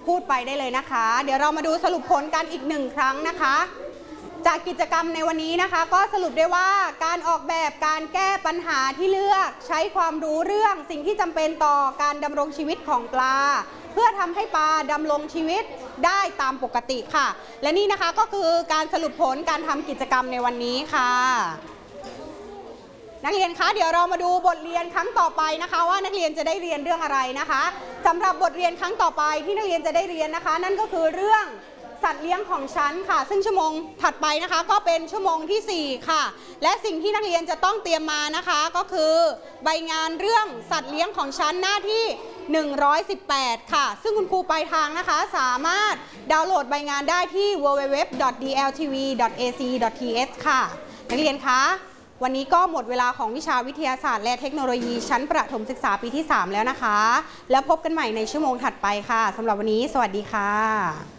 พูดไปได้เลยนะคะเดี๋ยวเรามาดูสรุปผลกันอีก1ครั้งนะคะจากกิจกรรมในวันนี้นะคะก็สรุปได้ว่าการออกแบบการแก้ปัญหาที่เลือกใช้ความรู้เรื่องสิ่งที่จำเป็นต่อการดำรงชีวิตของปลาเพื่อทำให้ปลาดำรงชีวิตได้ตามปกติค่ะและนี่นะคะก็คือการสรุปผลการทำกิจกรรมในวันนี้ค่ะนักเรียนคะเดี๋ยวเรามาดูบทเรียนครั้งต่อไปนะคะว่านักเรียนจะได้เรียนเรื่องอะไรนะคะสำหรับบทเรียนครั้งต่อไปที่นักเรียนจะได้เรียนนะคะนั่นก็คือเรื่องสัตว์เลี้ยงของฉันค่ะซึ่งชั่วโมงถัดไปนะคะก็เป็นชั่วโมงที่4ค่ะและสิ่งที่นักเรียนจะต้องเตรียมมานะคะก็คือใบงานเรื่องสัตว์เลี้ยงของฉันหน้าที่118ค่ะซึ่งคุณครูปลายทางนะคะสามารถดาวน์โหลดใบงานได้ที่ www.dltv.ac.th ค่ะนักเรียนคะวันนี้ก็หมดเวลาของวิชาวิทยาศาสตร์และเทคโนโลยีชั้นประถมศึกษาปีที่3แล้วนะคะแล้วพบกันใหม่ในชั่วโมงถัดไปค่ะสำหรับวันนี้สวัสดีค่ะ